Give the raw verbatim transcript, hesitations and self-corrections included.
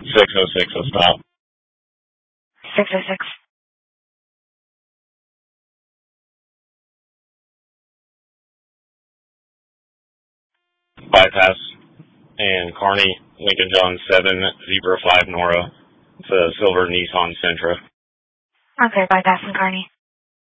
six oh six will stop. six oh six. Bypass and Kearney, Lincoln John seven, Zebra five Nora. It's a silver Nissan Sentra. Okay, bypass and Kearney.